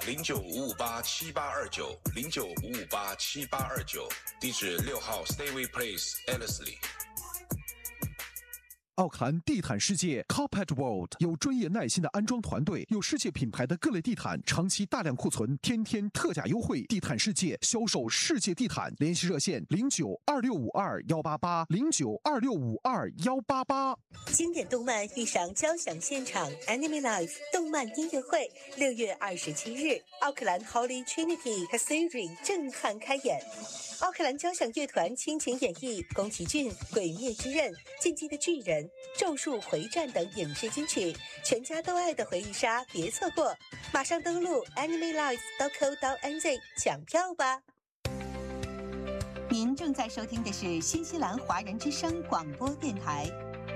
09-558-7829，09-558-7829，地址6号 Stayway Place，Ellerslie。 奥克兰地毯世界 Carpet World 有专业耐心的安装团队，有世界品牌的各类地毯，长期大量库存，天天特价优惠。地毯世界销售世界地毯，联系热线09-2652-188，09-2652-188。 经典动漫遇上交响现场 Anime Life 动漫音乐会，6月27日，奥克兰 Holy Trinity Cathedral 震撼开演。奥克兰交响乐团倾情演绎宫崎骏《鬼灭之刃》、《进击的巨人》、《咒术回战》等影视金曲，全家都爱的回忆杀，别错过！马上登录 animelife.co.nz 抢票吧！您正在收听的是新西兰华人之声广播电台。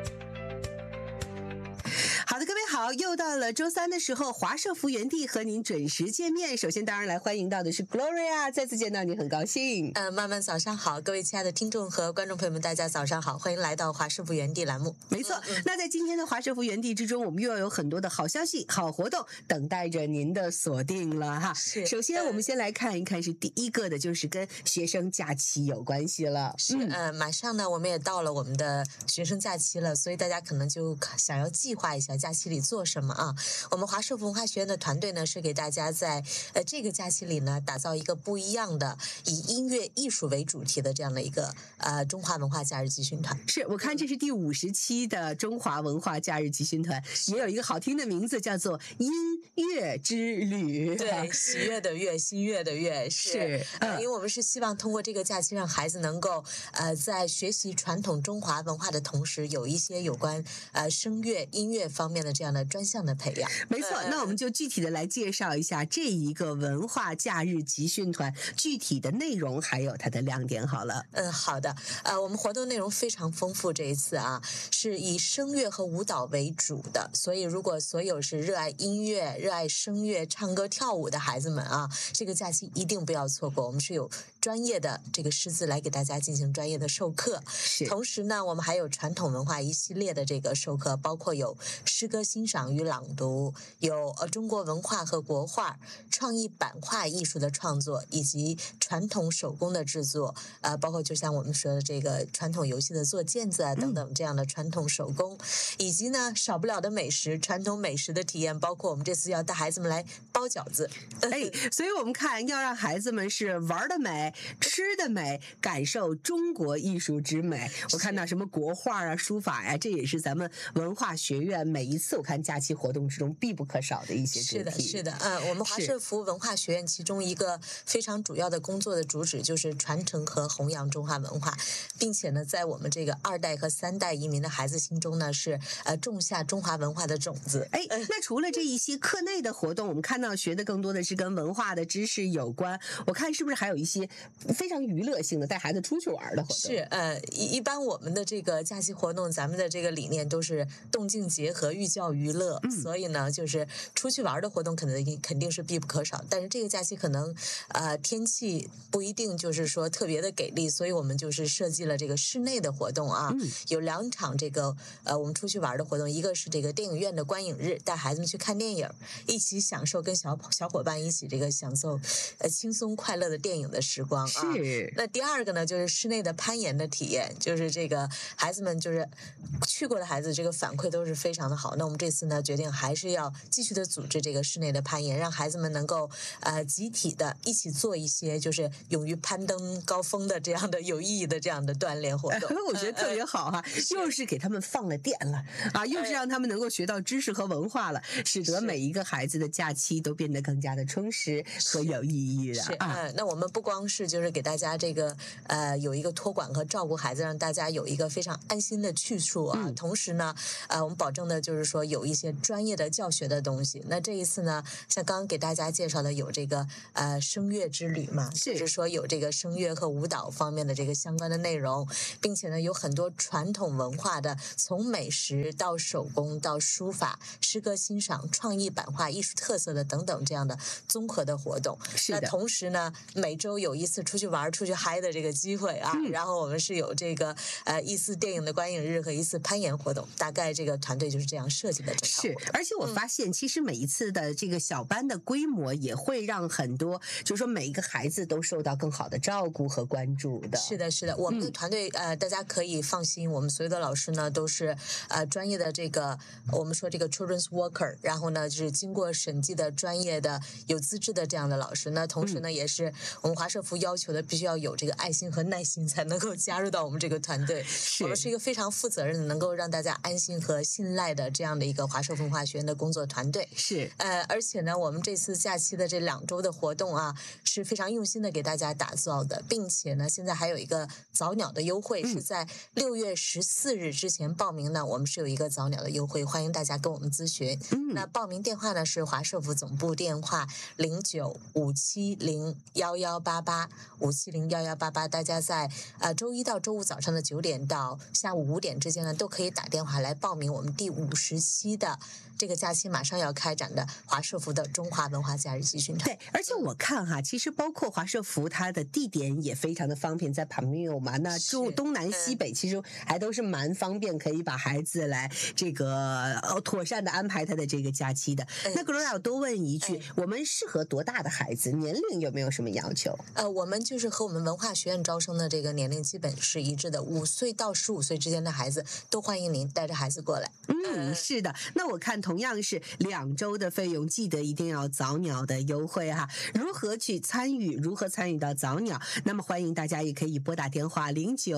好的，各位好，又到了周三的时候，华社福园地和您准时见面。首先当然来欢迎到的是 Gloria， 再次见到你很高兴。 慢慢早上好，各位亲爱的听众和观众朋友们，大家早上好，欢迎来到华社福园地栏目。 没错，那在今天的华社福园地之中，我们又要有很多的好消息、好活动等待着您的锁定了哈。 是， 首先我们先来看一看，是第一个的，就是跟学生假期有关系了。 是，马上呢，我们也到了我们的学生假期了，所以大家可能就想要计划一下假期里做什么啊？我们华社福文化学院的团队呢，是给大家在这个假期里呢，打造一个不一样的以音乐艺术为主题的这样的一个中华文化假日集训团。 是，我看这是第50期的中华文化假日集训团，也有一个好听的名字，叫做音乐之旅。 对，喜悦的悦，新月的月， 是， 因为我们是希望通过这个假期，让孩子能够在学习传统中华文化的同时，有一些有关声乐、音乐方面的这样的专项的培养。 没错，那我们就具体的来介绍一下这一个文化假日集训团具体的内容，还有它的亮点好了。 好的，我们活动内容非常丰富，这一次啊是以声乐和舞蹈为主的，所以如果所有是热爱音乐、热爱声乐、唱歌跳舞的孩子们啊，这个假期一定不要错过。我们是有专业的这个师资来给大家进行专业的授课，同时呢，我们还有传统文化一系列的这个授课，包括有诗歌欣赏与朗读，有中国文化和国画、创意版画艺术的创作，以及传统手工的制作，包括就像我们说的这个传统游戏的做毽子啊等等这样的传统手工，以及呢少不了的美食，传统美食的体验，包括我们这次要带孩子们来包饺子。 所以我们看要让孩子们是玩的美、吃的美，感受中国艺术之美。我看到什么国画啊、书法呀，这也是咱们文化学院每一次我看假期活动之中必不可少的一些主题。 是的，我们华社福文化学院其中一个非常主要的工作的主旨就是传承和弘扬中华文化，并且呢，在我们这个2代和3代移民的孩子心中呢，是种下中华文化的种子。 那除了这一些课内的活动，我们看到学的更多的是跟文化的知识有关。我看是不是还有一些非常娱乐性的带孩子出去玩的活动？ 是，一般我们的这个假期活动，咱们的这个理念都是动静结合、寓教于乐，所以呢，就是出去玩的活动肯定是必不可少。但是这个假期可能天气不一定就是说特别的给力，所以我们就是设计了这个室内的活动啊，有2场这个我们出去玩的活动，一个是这个电影院的观影日，带孩子们去看电影，一起享受跟小伙伴一起这个享受轻松快乐的电影的时光啊。 是。 那第二个呢，就是室内的攀岩的体验，就是这个孩子们就是去过的孩子，这个反馈都是非常的好。那我们这次呢，决定还是要继续的组织这个室内的攀岩，让孩子们能够集体的一起做一些就是勇于攀登高峰的这样的有意义的这样的锻炼活动。 我觉得特别好哈，又是给他们放了电了啊，又是让他们能够学到知识和文化了，使得每一个孩子的假期都变得更加的充实和有意义的啊。 那我们不光是就是给大家这个有一个托管和照顾孩子，让大家有一个非常安心的去处啊，同时呢我们保证的就是说有一些专业的教学的东西。那这一次呢，像刚刚给大家介绍的有这个声乐之旅嘛，就是说有这个声乐和舞蹈方面的这个相关的内容，并且呢有很多传统文化的，从美食到手工到书法、诗歌欣赏、创意版画艺术特色的等等这样的综合的活动。那同时呢，每周有一次出去玩、出去嗨的这个机会啊，然后我们是有这个一次电影的观影日和一次攀岩活动，大概这个团队就是这样设计的。 的这套是， 活动。 而且我发现，其实每一次的这个小班的规模也会让很多，就是说每一个孩子都受到更好的照顾和关注的。 是的，是的，我们的团队大家可以放心，我们所有的老师呢都是专业的这个我们说这个 children's worker， 然后呢就是经过审计的专业的有资质的这样的老师呢，同时呢也是我们华社福要求的必须要有这个爱心和耐心才能够加入到我们这个团队。我们是一个非常负责任的，能够让大家安心和信赖的这样的一个华社福文化学院的工作团队。 是， 而且呢，我们这次假期的这2周的活动啊，是非常用心的给大家打造的，并且呢，现在还有一个早鸟的优惠，是在6月14日之前报名呢，我们是有一个早鸟的优惠，欢迎大家跟我们咨询。那报名电话呢是华社福总部电话0957011188，57011188，大家在周一到周五早上的9点到下午5点之间呢，都可以打电话来报名我们第50期的这个假期马上要开展的华社福的中华文化假日集训团。 对，而且我看哈，其实包括华社福，它的地点也非常的方便，在 Pameo 嘛，那东南西北其实还都是蛮方便，可以把孩子来这个妥善的安排他的这个假期的。那 Gloria 我多问一句，我们适合多大的孩子？年龄有没有什么要求？ 我们就是和我们文化学院招生的这个年龄基本是一致的，5岁到15岁之间的孩子都欢迎您带着孩子过来。 是的。那我看同样是2周的费用，记得一定要早鸟的优惠哈。如何去参与？如何参与到早鸟？那么欢迎大家也可以拨打电话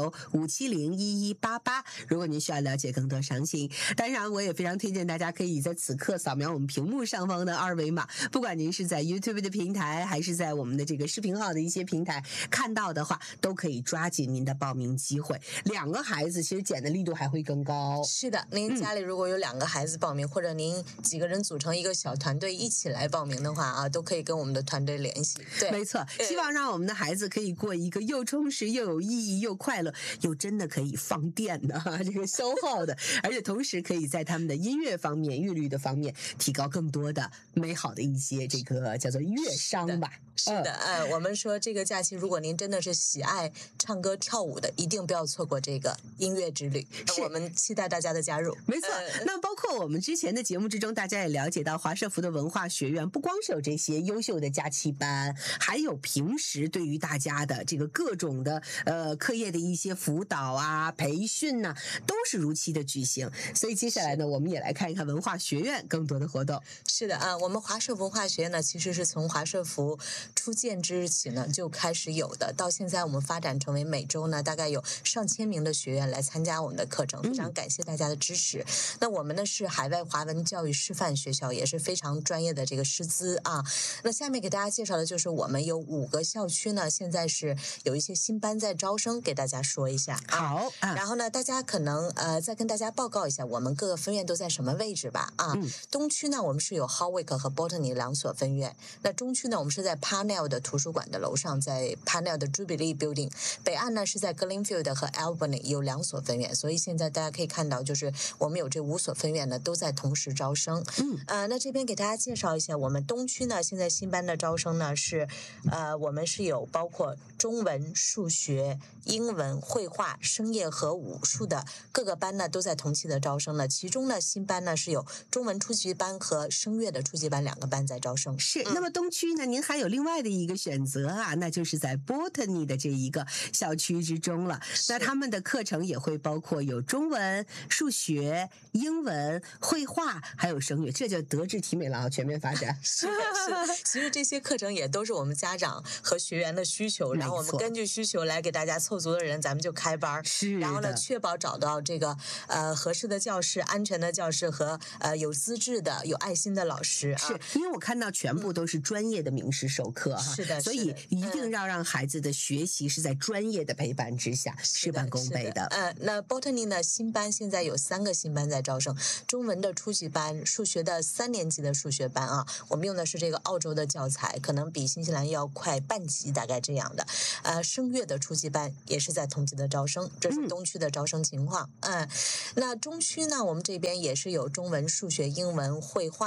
0957011188，如果您需要了解更多详情。当然，我也非常推荐大家可以在此刻扫描我们屏幕上方的2维码，不管您是在 YouTube 的平台，还是在我们的这个视频号的一些平台看到的话，都可以抓紧您的报名机会。2个孩子其实减的力度还会更高。 是的，您家里如果有2个孩子报名，或者您几个人组成一个小团队一起来报名的话啊，都可以跟我们的团队联系。对， 没错，希望让我们的孩子可以过一个又充实又有意义又快乐又真的可以放电的这个消耗的，而且同时可以在他们的音乐方面、韵律的方面提高更多的美好的一些这个叫做乐商吧。 是的，我们说这个假期，如果您真的是喜爱唱歌跳舞的，一定不要错过这个音乐之旅。我们期待大家的加入。 没错，那包括我们之前的节目之中，大家也了解到华社福的文化学院不光是有这些优秀的假期班，还有平时对于大家的这个各种的课业的一些辅导啊、培训呐，都是如期的举行。所以接下来呢，我们也来看一看文化学院更多的活动。 是的我们华社文化学院呢，其实是从华社福初建之日起呢就开始有的，到现在我们发展成为每周呢大概有上千名的学员来参加我们的课程，非常感谢大家的支持。那我们呢是海外华文教育师范学校，也是非常专业的这个师资啊。那下面给大家介绍的就是我们有5个校区呢，现在是有一些新班在招生，给大家说一下。 好然后呢，大家可能再跟大家报告一下我们各个分院都在什么位置吧。东区呢，我们是有 Hawick 和 Botany 2所分院。那中区呢，我们是在 Parnell 的图书馆的楼上，在 Parnell 的 Jubilee Building。北岸呢是在 Glenfield 和 Albany 有2所分院，所以现在大家可以看到，就是我们有这5所分院呢都在同时招生。那这边给大家介绍一下，我们东区呢现在新班的招生呢是我们是有包括中文、数学、英文、绘画、声乐和武术的各个班呢都在同期的招生呢。其中呢新班呢是有中文初级班和声乐的初级班2个班在招生。 是，那么东区呢，您还有另外的一个选择啊，那就是在 Botany 的这一个校区之中了。那他们的课程也会包括有中文、数学、英文、绘画，还有声乐，这就德智体美劳全面发展。 是的，其实这些课程也都是我们家长和学员的需求，然后我们根据需求来给大家凑足的人，咱们就开班。 是， 然后呢，确保找到这个合适的教室、安全的教室和有资质的、有爱心的老师。 是因为我看到全部都是专业的名师授课哈， 是的， 所以一定要让孩子的学习是在专业的陪伴之下，事半功倍的。 那 Botany 呢，新班现在有3个新班在招生，中文的初级班、数学的3年级的数学班啊，我们用的是这个澳洲的教材，可能比新西兰要快半级，大概这样的。声乐的初级班也是在同级的招生，这是东区的招生情况。那中区呢，我们这边也是有中文、数学、英文、绘画、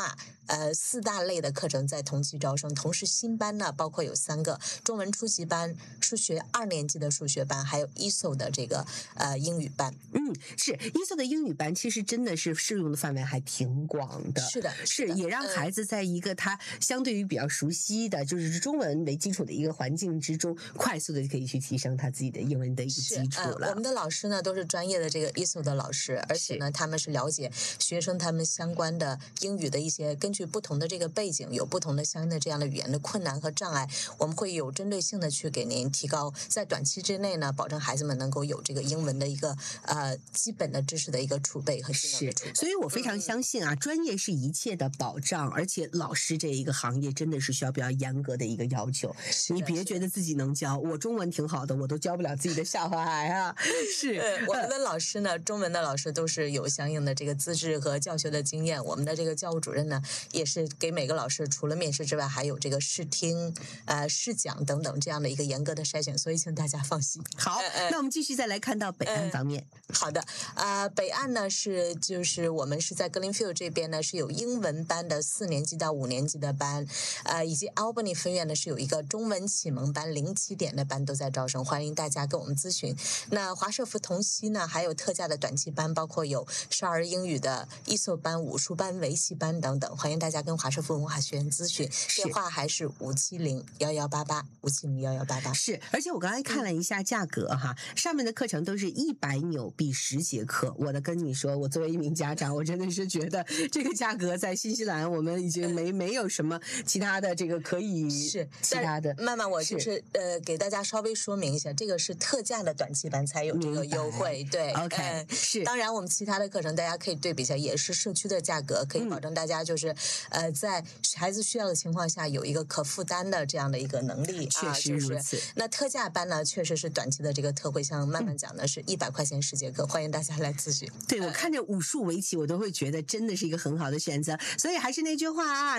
4大类的课程在同期招生，同时新班呢包括有3个中文初级班、数学2年级的数学班，还有 ESO 的这个英语班。 是 ESO 的英语班，其实真的是适用的范围还挺广的。 是的， 是也让孩子在一个他相对于比较熟悉的，就是中文为基础的一个环境之中，快速的可以去提升他自己的英文的一个基础了。 我们的老师呢都是专业的这个 ESO 的老师，而且呢他们是了解学生他们相关的英语的一些，根据不同的这个背景，有不同的相应的这样的语言的困难和障碍，我们会有针对性的去给您提高，在短期之内呢，保证孩子们能够有这个英文的一个基本的知识的一个储备和技能的储备。 所以我非常相信啊，专业是一切的保障，而且老师这一个行业真的是需要比较严格的一个要求。你别觉得自己能教，我中文挺好的，我都教不了自己的小孩啊。是， 我们的老师呢，中文的老师都是有相应的这个资质和教学的经验。我们的这个教务主任呢，也是给每个老师除了面试之外，还有这个试听、试讲等等这样的一个严格的筛选，所以请大家放心。 好，那我们继续再来看到北岸方面。 好的，北岸呢就是我们是在 Glenfield 这边呢是有英文班的4年级到5年级的班，以及 Albany 分院呢是有一个中文启蒙班0起点的班都在招生，欢迎大家跟我们咨询。那华社福同曦呢还有特价的短期班，包括有少儿英语的ESO班、武术班、围棋班等等，欢迎大家跟华社福文化学院咨询，电话还是570-1188，570-1188。 是，而且我刚才看了一下价格哈，上面的课程都是100纽币10节课。我的跟你说，我作为一名家长，我真的是觉得这个价格在新西兰我们已经没有什么其他的这个可以是其他的。 慢慢我就是给大家稍微说明一下，这个是特价的短期班才有这个优惠，对 ，OK， 是。 当然我们其他的课程大家可以对比一下，也是社区的价格，可以保证大家就是在孩子需要的情况下有一个可负担的这样的一个能力。 确实如此。 那特价班呢，确实是短期的这个特惠，像慢慢讲的是100块钱10节课，欢迎大家来咨询。 对，我看着武术围棋，我都会觉得真的是一个很好的选择。所以还是那句话啊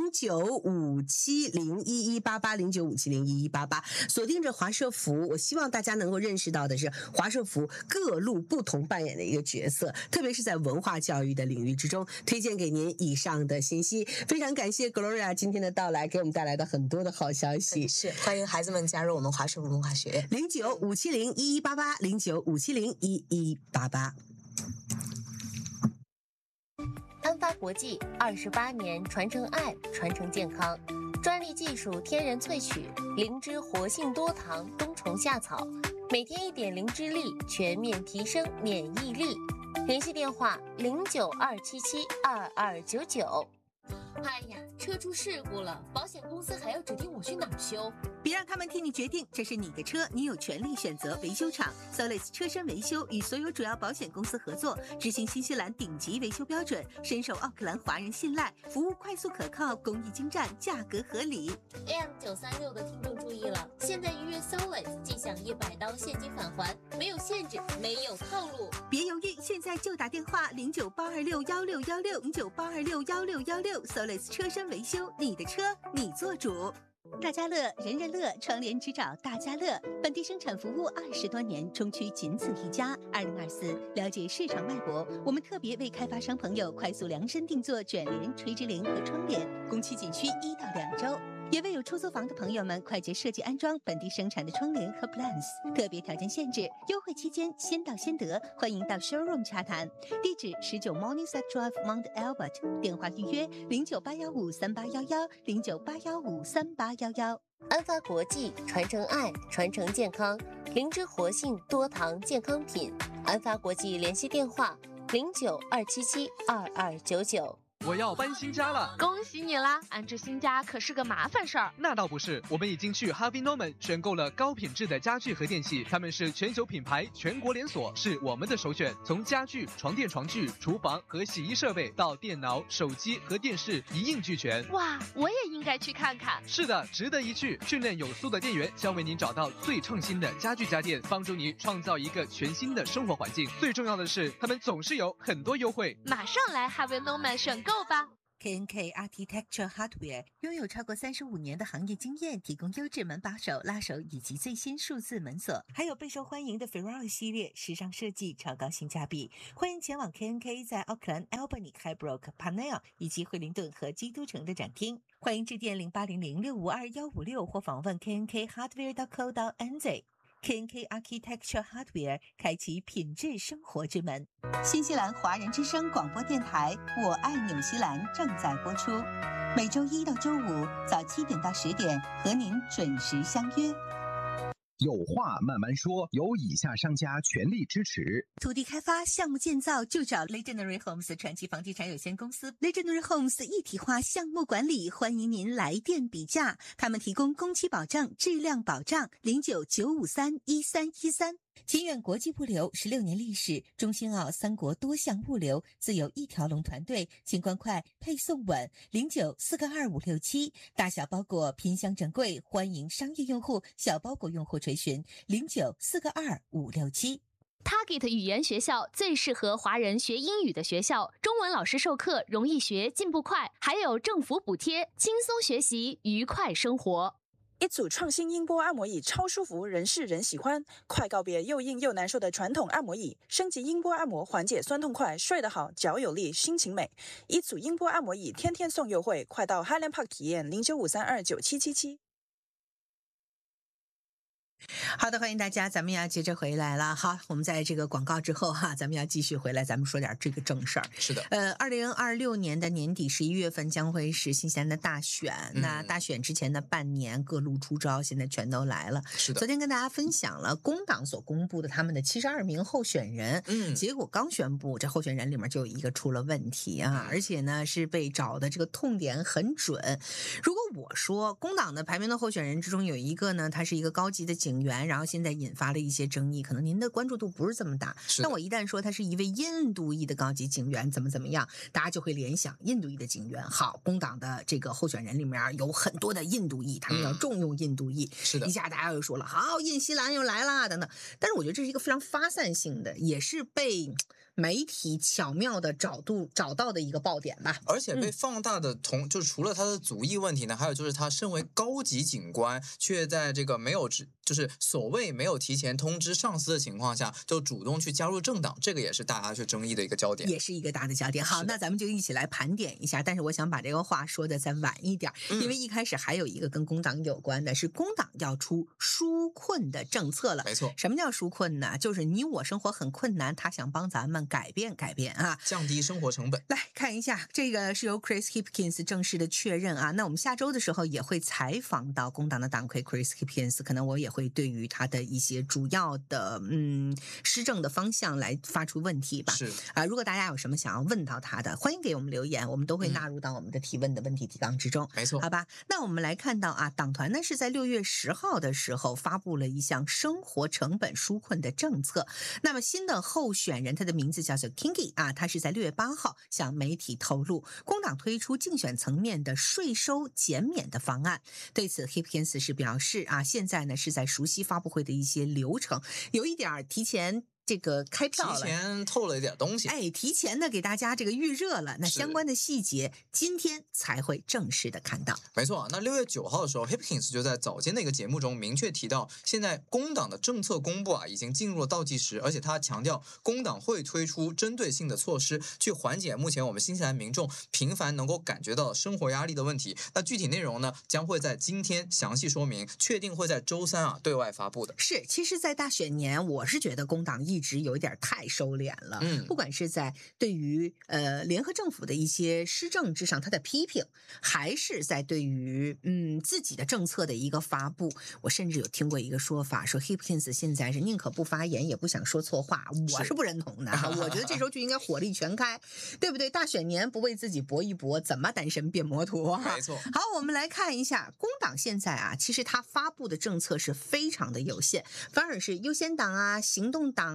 ，095701188095701188，锁定着华社福。我希望大家能够认识到的是，华社福各路不同扮演的一个角色，特别是在文化教育的领域之中。推荐给您以上的信息，非常感谢 Gloria 今天的到来，给我们带来的很多的好消息。 是，欢迎孩子们加入我们华社福文化学院。 095701188095701188。 安发国际28年传承爱，传承健康，专利技术天然萃取，灵芝活性多糖冬虫夏草，每天1点灵芝粒，全面提升免疫力。联系电话092772299。哎呀，车出事故了，保险公司还要指定我去哪儿修？ 别让他们替你决定，这是你的车，你有权利选择维修厂。Solis 车身维修与所有主要保险公司合作，执行新西兰顶级维修标准，深受奥克兰华人信赖，服务快速可靠，工艺精湛，价格合理。 AM936的听众注意了，现在预约 Solis 即享100刀现金返还，没有限制，没有套路。 别犹豫，现在就打电话0982616616，0982616616，Solis 车身维修，你的车你做主。 大家乐，人人乐，窗帘只找大家乐。本地生产服务20多年，中区仅此一家。2024，了解市场脉搏，我们特别为开发商朋友快速量身定做卷帘、垂直帘和窗帘，工期仅需1到2周。也为有出租房的朋友们快捷设计安装本地生产的窗帘和 plans， 特别条件限制，优惠期间先到先得，欢迎到 showroom 洽谈。地址19 Morningside Drive Mount Albert， 电话预约0985381109853811。 安发国际传承爱，传承健康，灵芝活性多糖健康品。安发国际联系电话092772299。 我要搬新家了， 恭喜你啦！安置新家可是个麻烦事儿。 那倒不是，我们已经去 Harvey Norman 选购了高品质的家具和电器，他们是全球品牌，全国连锁，是我们的首选。从家具、床垫、床具、厨房和洗衣设备到电脑、手机和电视一应俱全。 哇，我也应该去看看。 是的，值得一去。训练有素的店员将为您找到最创新的家具家电，帮助你创造一个全新的生活环境。最重要的是，他们总是有很多优惠。 马上来 Harvey Norman 选购吧。 KNK Architecture Hardware 拥有超过35年的行业经验，提供优质门把手、拉手以及最新数字门锁，还有备受欢迎的 Ferrari 系列，时尚设计，超高性价比。欢迎前往 KNK 在奥克兰、Albany、Highbrook、Parnell 以及惠灵顿和基督城的展厅。欢迎致电0800652156或访问 knkHardware.co.nz。KNK Architecture Hardware 开启品质生活之门。新西兰华人之声广播电台《我爱纽西兰》正在播出，每周一到周五早7点到10点和您准时相约。 有话慢慢说，由以下商家全力支持。 土地开发项目建造就找 Legendary Homes 传奇房地产有限公司。Legendary Homes 一体化项目管理，欢迎您来电比价。他们提供工期保障、质量保障，09-953-1313。天远国际物流16年历史，中新澳3国多项物流，自有一条龙团队，清关快，配送稳。09-422-567，大小包裹拼箱整柜，欢迎商业用户、小包裹用户垂询09-422-567。 Target 语言学校最适合华人学英语的学校，中文老师授课容易学，进步快，还有政府补贴，轻松学习，愉快生活。 一组创新音波按摩椅超舒服，人是人喜欢，快告别又硬又难受的传统按摩椅，升级音波按摩，缓解酸痛快，睡得好，脚有力，心情美。一组音波按摩椅天天送优惠，快到 Highland Park 体验0953297777。 好的，欢迎大家，咱们要接着回来了。好，我们在这个广告之后咱们要继续回来，咱们说点这个正事儿。 是的 ，2026年的年底11月份将会是新西兰的大选。那大选之前的半年，各路出招现在全都来了。 是的， 昨天跟大家分享了工党所公布的他们的72名候选人，结果刚宣布，这候选人里面就有一个出了问题而且呢是被找的这个痛点很准。如果我说工党的排名的候选人之中有一个呢，他是一个高级的警员，然后现在引发了一些争议，可能您的关注度不是这么大。但我一旦说他是一位印度裔的高级警员，怎么样，大家就会联想印度裔的警员。好，工党的这个候选人里面有很多的印度裔，他们要重用印度裔。 是的， 一下大家又说了，好，印西兰又来了等等。但是我觉得这是一个非常发散性的，也是被媒体巧妙的找到的一个爆点吧。 而且被放大的就是除了他的族裔问题呢，还有就是他身为高级警官，却在这个就是所谓没有提前通知上司的情况下，就主动去加入政党，这个也是大家去争议的一个焦点， 也是一个大的焦点。好，那咱们就一起来盘点一下。但是我想把这个话说的再晚一点，因为一开始还有一个跟工党有关的，是工党要出纾困的政策了。 没错， 什么叫纾困呢？就是你我生活很困难，他想帮咱们改变降低生活成本。 来看一下，这个是由 Chris Hipkins 正式的确认那我们下周的时候也会采访到工党的党魁 Chris Hipkins， 可能我也会对于他的一些主要的施政的方向来发出问题吧。 是如果大家有什么想要问到他的，欢迎给我们留言，我们都会纳入到我们的提问的问题提纲之中。 没错， 好吧。那我们来看到党团呢是在6月10号的时候发布了一项生活成本纾困的政策。那么新的候选人，他的名字叫做 Kingi 他是在6月8号向媒体透露，工党推出竞选层面的税收减免的方案。对此 Hipkins 是表示现在呢是在熟悉发布会的一些流程，有一点提前这个开票了， 提前透了一点东西， 提前的给大家这个预热了。那相关的细节今天才会正式的看到。 没错，那6月9号的时候 Hipkins 就在早间的一个节目中明确提到，现在工党的政策公布已经进入了倒计时，而且他强调工党会推出针对性的措施去缓解目前我们新西兰民众频繁能够感觉到生活压力的问题。那具体内容呢将会在今天详细说明，确定会在周3对外发布的。 是，其实在大选年我是觉得工党一直有一点太收敛了，不管是在对于联合政府的一些施政之上他的批评，还是在对于自己的政策的一个发布。我甚至有听过一个说法，说 Hipkins 现在是宁可不发言也不想说错话，我是不认同的我觉得这时候就应该火力全开，对不对？大选年不为自己搏一搏，怎么单身变摩托没错。 好，我们来看一下工党现在其实他发布的政策是非常的有限，反而是优先党行动党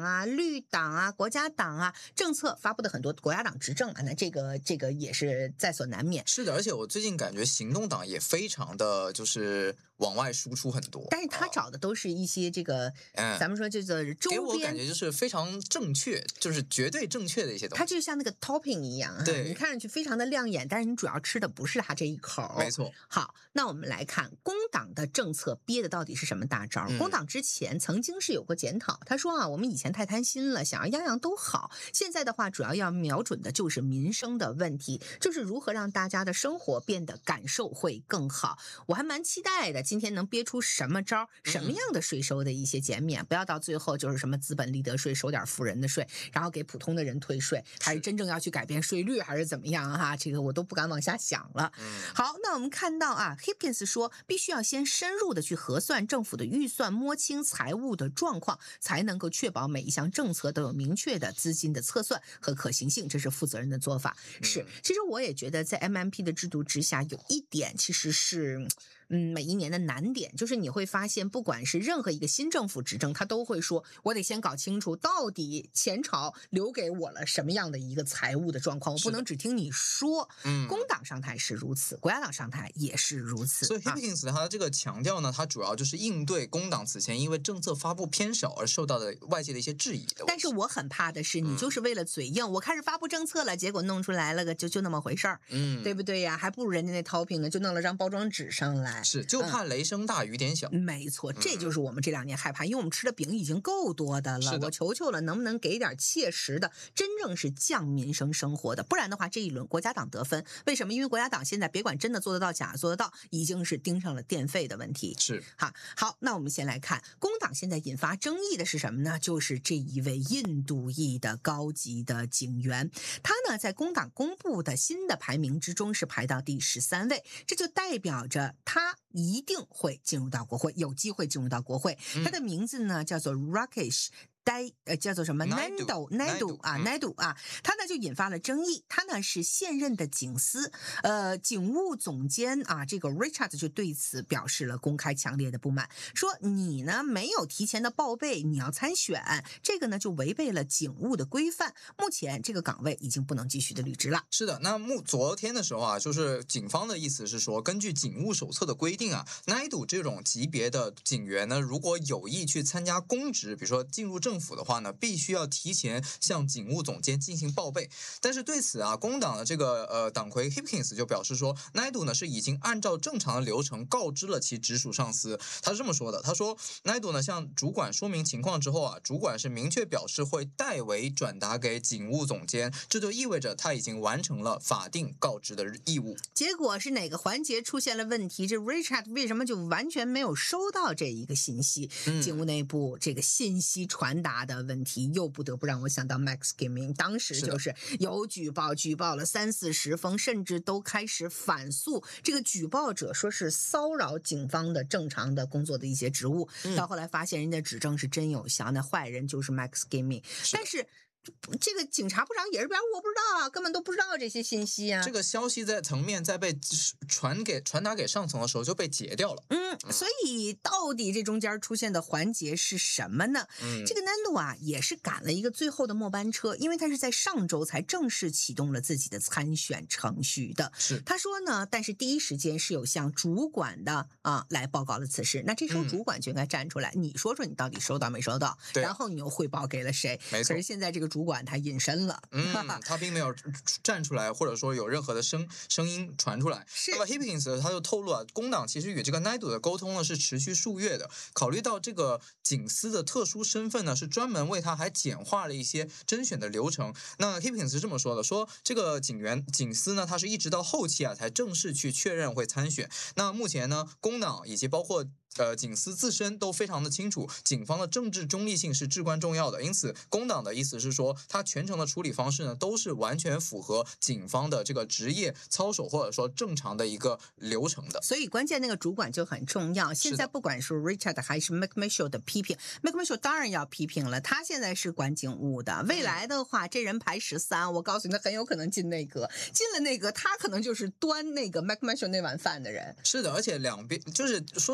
啊、绿党啊、国家党啊，政策发布的很多，国家党执政啊，那这个也是在所难免。 是的，而且我最近感觉行动党也非常的就是往外输出很多， 但是他找的都是一些这个，咱们说这个周边， 给我感觉就是非常正确，就是绝对正确的一些东西。 它就像那个 topping 一样， 对， 你看上去非常的亮眼，但是你主要吃的不是它这一口。 没错。 好，那我们来看工党的政策憋的到底是什么大招？工党之前曾经是有过检讨，他说啊，我们以前太贪心了，想要样样都好，现在的话主要要瞄准的就是民生的问题，就是如何让大家的生活变得感受会更好。我还蛮期待的，今天能憋出什么招，什么样的税收的一些减免，不要到最后就是什么资本利得税收点富人的税，然后给普通的人退税，还是真正要去改变税率，还是怎么样哈？这个我都不敢往下想了。好，那我们看到啊 ，Hipkins 说必须要先深入的去核算政府的预算，摸清财务的状况，才能够确保每一项政策都有明确的资金的测算和可行性，这是负责任的做法。是，其实我也觉得在 MMP 的制度之下，有一点其实是。每一年的难点就是你会发现，不管是任何一个新政府执政，他都会说，我得先搞清楚到底前朝留给我了什么样的一个财务的状况，我不能只听你说。工党上台是如此，国家党上台也是如此。 所以 Hipkins 他这个强调呢，他主要就是应对工党此前因为政策发布偏少而受到的外界的一些质疑的。 但是我很怕的是，你就是为了嘴硬，我开始发布政策了，结果弄出来了个就那么回事儿，对不对呀？还不如人家那 topping 呢，就弄了张包装纸上来。 是，就怕雷声大雨点小。 没错，这就是我们这2年害怕，因为我们吃的饼已经够多的了。我求求了，能不能给点切实的，真正是降民生生活的？不然的话，这一轮国家党得分。为什么？因为国家党现在别管真的做得到，假做得到，已经是盯上了电费的问题。 是， 好，那我们先来看工党现在引发争议的是什么呢？就是这一位印度裔的高级的警员，他呢在工党公布的新的排名之中是排到第13位，这就代表着他一定会进入到国会，有机会进入到国会。他的名字呢叫做 Rakesh。叫做什么 Naidu 啊，他呢就引发了争议。他呢是现任的警司，警务总监啊，这个 Richard 就对此表示了公开强烈的不满，说你呢没有提前的报备，你要参选，这个呢就违背了警务的规范。目前这个岗位已经不能继续的履职了。 是的，那昨天的时候啊，就是警方的意思是说，根据警务手册的规定啊，Naidu 这种级别的警员呢，如果有意去参加公职，比如说进入政府的话呢，必须要提前向警务总监进行报备。但是对此啊，工党的这个党魁 Hipkins 就表示说，Naidu 呢是已经按照正常的流程告知了其直属上司。他是这么说的，他说 Naidu 呢向主管说明情况之后啊，主管是明确表示会代为转达给警务总监，这就意味着他已经完成了法定告知的义务。 结果是哪个环节出现了问题？这 Richard 为什么就完全没有收到这一个信息？警务内部这个信息传达的问题，又不得不让我想到 Max Gaming， 当时就是有举报了30-40封，甚至都开始反诉这个举报者说是骚扰警方的正常的工作的一些职务，到后来发现人家指证是真有效，那坏人就是 Max Gaming， 但是这个警察部长也是表示我不知道啊，根本都不知道这些信息啊。 这个消息在层面在被传达给上层的时候就被截掉了。 所以到底这中间出现的环节是什么呢？这个Naidu啊也是赶了一个最后的末班车，因为他是在上周才正式启动了自己的参选程序的。他说呢，但是第一时间是有向主管的来报告了此事。那这时候主管就应该站出来，你说说你到底收到没收到，然后你又汇报给了谁？ 没错。 可是现在这个主管他隐身了， 他并没有站出来，或者说有任何的声音传出来。那么 Hipkins 他就透露啊，工党其实与这个 Naidu 的沟通呢是持续数月的，考虑到这个警司的特殊身份呢，是专门为他还简化了一些甄选的流程。那 Hipkins 是这么说的，说这个警司呢，他是一直到后期啊才正式去确认会参选。那目前呢，工党以及包括警司自身都非常的清楚，警方的政治中立性是至关重要的。因此，工党的意思是说，他全程的处理方式呢，都是完全符合警方的这个职业操守或者说正常的一个流程的。 所以关键那个主管就很重要。现在不管是 Richard 还是 McMichael 的批评 ，McMichael 当然要批评了。他现在是管警务的，未来的话，这人排13，我告诉你，他很有可能进内阁。进了内阁，他可能就是端那个 McMichael 那碗饭的人。 是的，而且两边就是说实在的。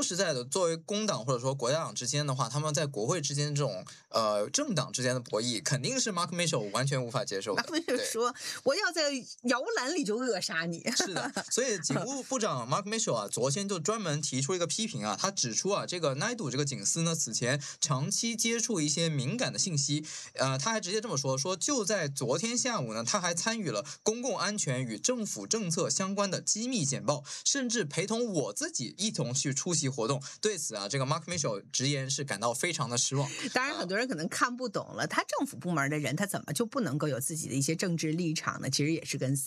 作为工党或者说国家党之间的话，他们在国会之间这种政党之间的博弈，肯定是 Mark Mitchell 完全无法接受的。 Mark Mitchell 说：“我要在摇篮里就扼杀你。” 是的，所以警务部长 Mark Mitchell 啊，昨天就专门提出一个批评啊，他指出啊，这个奈杜这个警司呢，此前长期接触一些敏感的信息，他还直接这么说，就在昨天下午呢，他还参与了公共安全与政府政策相关的机密简报，甚至陪同我自己一同去出席活动。对此啊，这个 Mark Mitchell 直言是感到非常的失望。 当然，很多人可能看不懂了，他政府部门的人，他怎么就不能够有自己的一些政治立场呢？其实也是跟